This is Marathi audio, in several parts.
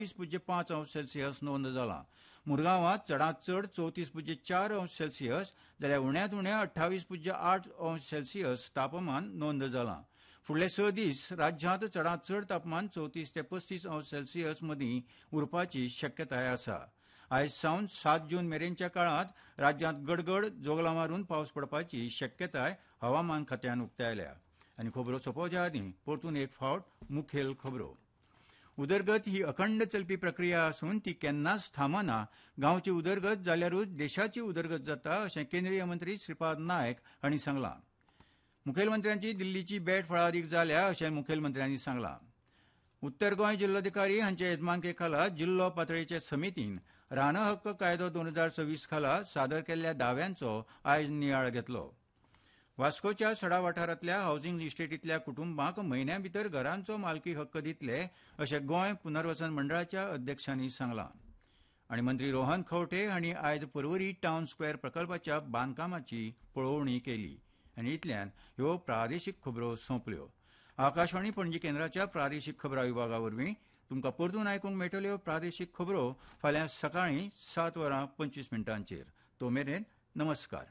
28.5 अंश सेल्सियस नोंद जाला. मुरगांवात चडांत चड 34.4 अंश सेल्सियस जाल्यार उण्यांत उणें 28.8 अंश सेल्सियस तापमान नोंद जालां. फुडले 6 दीस राज्यांत चडांत चड तापमान 34 ते 35 अंश सेल्सियस मदीं उरपाची शक्यताय आसा. आयज सावन 7 जून मेरेनच्या काळांत राज्यांत गडगड जोगला मारून पावस पडपाची शक्यताय हवामान खात्यान उक्तायल्या. आनी खबरो सोंपोवच्या आदीं परतून एक फावट मुखेल खबरो. उदरगत ही अखंड चलपी प्रक्रिया असून ती केन्नाच थांबना. गांवची उदरगत जाल्यारूच देशाची उदरगत जाता अशें केंद्रीय मंत्री श्रीपाद नायक हांणी सांगलां. मुखेलमंत्र्यांची दिल्लीची भेट फळादीक जाल्या अशें मुखेलमंत्र्यांनी सांगलां. उत्तर गोंय जिल्लोधिकारी हांचे येजमानके खाला जिल्लो पातळीचे समितीन रान हक्क कायदो 2026 खाला सादर केल्ल्या दाव्यांचो आयज नियाळ घेतलो. वास्कोच्या सडा वाठारांतल्या हावसिंग इस्टेटींतल्या कुटुंबांक म्हयन्या भितर घरांचो मालकी हक्क दितले अशें गोंय पुनर्वसन मंडळाच्या अध्यक्षांनी सांगलां. आनी मंत्री रोहन खंवटे हांणी आयज पर्वरी टावन स्क्वेअर प्रकल्पाच्या बांदकामाची पळोवणी केली. आनी इतल्यान ह्यो प्रादेशीक खबरो सोंपल्यो. आकाशवाणी पणजी केंद्राच्या प्रादेशीक खबरां विभागा वरवीं तुमकां परतून आयकूंक मेळटल्यो प्रादेशीक खबरो फाल्यां सकाळीं 7:25 तो मेरेन नमस्कार.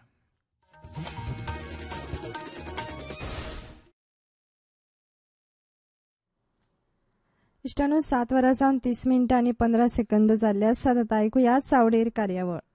इष्टानो 7:30 जावन 30 मिनटां आनी 15 सेकंद जाल्ले आसात. आतां आयकुयात चावडेर कार्यावळ.